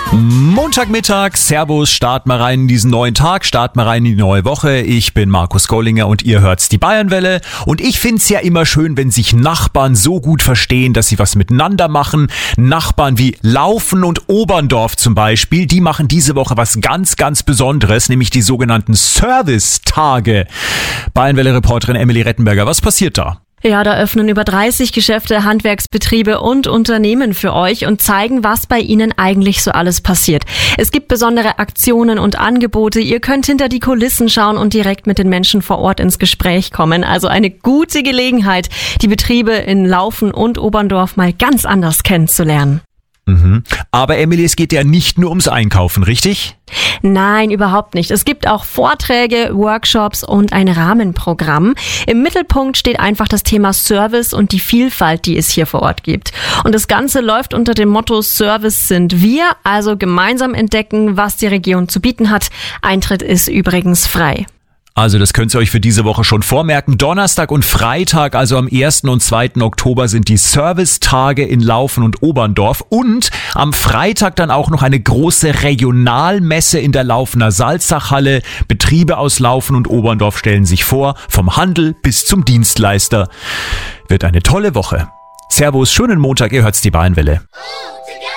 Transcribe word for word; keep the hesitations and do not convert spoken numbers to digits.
Montagmittag, Servus, start mal rein in diesen neuen Tag, start mal rein in die neue Woche. Ich bin Markus Gollinger und ihr hört's die Bayernwelle. Und ich find's ja immer schön, wenn sich Nachbarn so gut verstehen, dass sie was miteinander machen. Nachbarn wie Laufen und Oberndorf zum Beispiel, die machen diese Woche was ganz, ganz Besonderes, nämlich die sogenannten Service-Tage. Bayernwelle-Reporterin Emily Rettenberger, was passiert da? Ja, da öffnen über dreißig Geschäfte, Handwerksbetriebe und Unternehmen für euch und zeigen, was bei ihnen eigentlich so alles passiert. Es gibt besondere Aktionen und Angebote. Ihr könnt hinter die Kulissen schauen und direkt mit den Menschen vor Ort ins Gespräch kommen. Also eine gute Gelegenheit, die Betriebe in Laufen und Oberndorf mal ganz anders kennenzulernen. Mhm. Aber Emily, es geht ja nicht nur ums Einkaufen, richtig? Nein, überhaupt nicht. Es gibt auch Vorträge, Workshops und ein Rahmenprogramm. Im Mittelpunkt steht einfach das Thema Service und die Vielfalt, die es hier vor Ort gibt. Und das Ganze läuft unter dem Motto Service sind wir, also gemeinsam entdecken, was die Region zu bieten hat. Eintritt ist übrigens frei. Also das könnt ihr euch für diese Woche schon vormerken. Donnerstag und Freitag, also am ersten und zweiten Oktober, sind die Servicetage in Laufen und Oberndorf. Und am Freitag dann auch noch eine große Regionalmesse in der Laufener Salzachhalle. Betriebe aus Laufen und Oberndorf stellen sich vor, vom Handel bis zum Dienstleister. Wird eine tolle Woche. Servus, schönen Montag, ihr hört's die Bayernwelle.